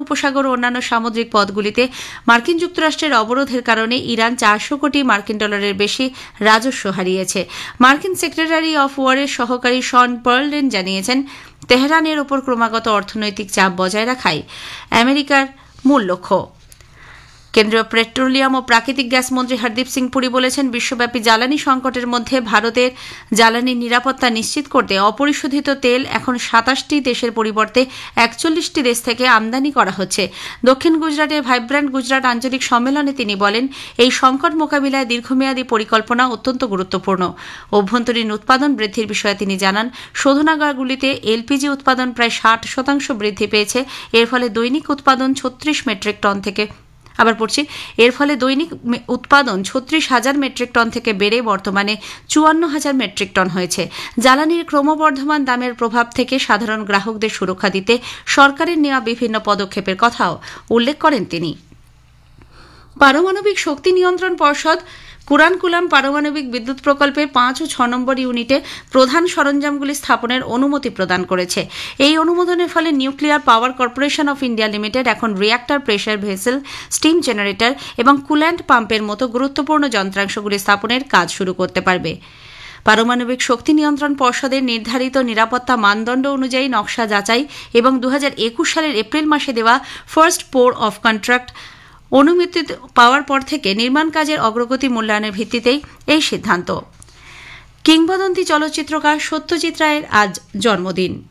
উপসাগর ও অন্যান্য সামুদ্রিক পথগুলিতে মার্কিন যুক্তরাষ্ট্রের অবরোধের কারণে ইরান 400 কোটি মার্কিন ডলারের বেশি রাজস্ব হারিয়েছে। মার্কিন সেক্রেটারি অফ ওয়ারের সহকারী শন পার্লডেন জানিয়েছেন, তেহরানের ওপর ক্রমাগত অর্থনৈতিক চাপ বজায় রাখাই আমেরিকার মূল লক্ষ্য। কেন্দ্রীয় পেট্রোলিয়াম ও প্রাকৃতিক গ্যাস মন্ত্রী হরদীপ সিং পুরী বলেছেন, বিশ্বব্যাপী জ্বালানি সংকটের মধ্যে ভারতের জ্বালানির নিরাপত্তা নিশ্চিত করতে অপরিশোধিত তেল এখন 27টি দেশের পরিবর্তে 41টি দেশ থেকে আমদানি করা হচ্ছে। দক্ষিণ গুজরাটের ভাইব্র্যান্ট গুজরাট আঞ্চলিক সম্মেলনে তিনি বলেন, এই সংকট মোকাবিলায় দীর্ঘমেয়াদী পরিকল্পনা অত্যন্ত গুরুত্বপূর্ণ। অভ্যন্তরীণ উৎপাদন বৃদ্ধির বিষয়ে তিনি জানান, শোধনাগারগুলিতে এলপিজি উৎপাদন প্রায় 60% বৃদ্ধি পেয়েছে। এর ফলে দৈনিক উৎপাদন 36 মেট্রিক টন থেকে এর ফলে দৈনিক উৎপাদন 36,000 মেট্রিক টন থেকে বেড়ে বর্তমানে 54,000 মেট্রিক টন হয়েছে। জ্বালানির ক্রমবর্ধমান দামের প্রভাব থেকে সাধারণ গ্রাহকদের সুরক্ষা দিতে সরকারের নেওয়া বিভিন্ন পদক্ষেপের কথাও উল্লেখ করেন তিনি। পারমাণবিক শক্তি নিয়ন্ত্রণ পর্ষদ কুরানকুলাম পারমাণবিক বিদ্যুৎ প্রকল্পের 5 ও 6 নম্বর ইউনিটে প্রধান সরঞ্জামগুলি স্থাপনের অনুমতি প্রদান করেছে। এই অনুমোদনের ফলে nuclear power corporation of India limited এখন reactor, pressure vessel, steam generator এবং কুল্যান্ট পাম্পের মতো গুরুত্বপূর্ণ যন্ত্রাংশগুলি স্থাপনের কাজ শুরু করতে পারবে। পারমাণবিক শক্তি নিয়ন্ত্রণ পর্ষদের নির্ধারিত নিরাপত্তা মানদণ্ড অনুযায়ী নকশা যাচাই এবং 2021 সালের এপ্রিল মাসে দেওয়া ফার্স্ট পোর অফ কন্ট্রাক্ট অনুমতি পাওয়ার পর থেকে নির্মাণ কাজের অগ্রগতি মূল্যায়নের ভিত্তিতেই এই সিদ্ধান্ত। কিংবদন্তি চলচ্চিত্রকার সত্যজিৎ রায়ের আজ জন্মদিন।